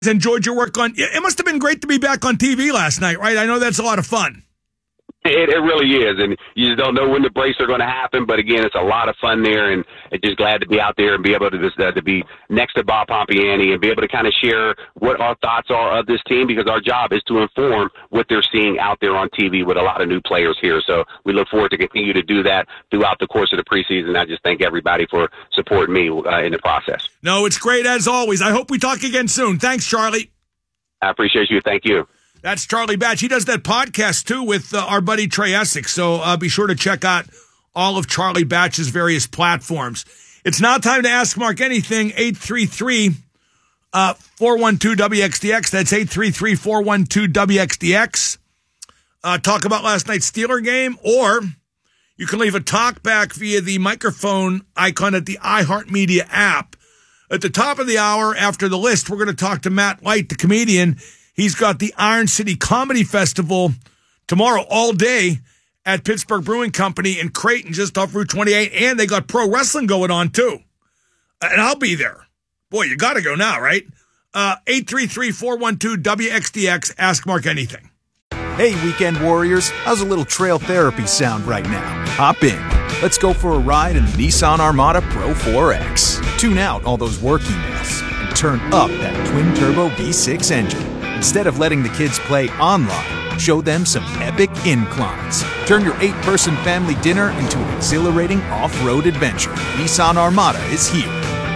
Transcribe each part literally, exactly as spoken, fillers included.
Enjoyed your work on. It must have been great to be back on T V last night, right? I know that's a lot of fun. It, it really is, and you just don't know when the breaks are going to happen. But again, it's a lot of fun there, and I'm just glad to be out there and be able to just, uh, to be next to Bob Pompiani and be able to kind of share what our thoughts are of this team, because our job is to inform what they're seeing out there on T V with a lot of new players here. So we look forward to continue to do that throughout the course of the preseason. I just thank everybody for supporting me uh, in the process. No, it's great as always. I hope we talk again soon. Thanks, Charlie. I appreciate you. Thank you. That's Charlie Batch. He does that podcast, too, with uh, our buddy Trey Essex. So uh, be sure to check out all of Charlie Batch's various platforms. It's now time to ask Mark anything. eight three three, four one two, W X D X. That's eight three three, four one two, W X D X. Uh, talk about last night's Steeler game, or you can leave a talk back via the microphone icon at the iHeartMedia app. At the top of the hour, after the list, we're going to talk to Matt Light, the comedian. He's got the Iron City Comedy Festival tomorrow all day at Pittsburgh Brewing Company in Creighton, just off Route twenty-eight. And they got pro wrestling going on, too. And I'll be there. Boy, you got to go now, right? Uh, eight three three, four one two, W X D X. Ask Mark anything. Hey, weekend warriors. How's a little trail therapy sound right now? Hop in. Let's go for a ride in the Nissan Armada Pro four X. Tune out all those work emails and turn up that twin-turbo V six engine. Instead of letting the kids play online, show them some epic inclines. Turn your eight-person family dinner into an exhilarating off-road adventure. Nissan Armada is here.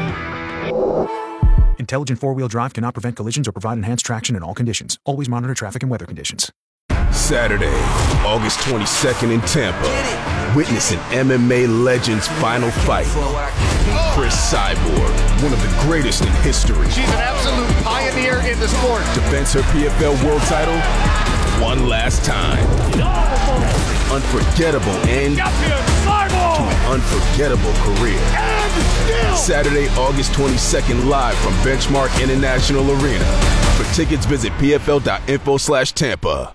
Intelligent four-wheel drive cannot prevent collisions or provide enhanced traction in all conditions. Always monitor traffic and weather conditions. Saturday, August twenty-second in Tampa. Witness an M M A legend's final fight. Chris Cyborg, one of the greatest in history. She's an absolute pioneer in the sport. Defends her P F L world title one last time. Unforgettable end to an unforgettable career. Saturday, August twenty-second, live from Benchmark International Arena. For tickets, visit P F L dot info slash Tampa.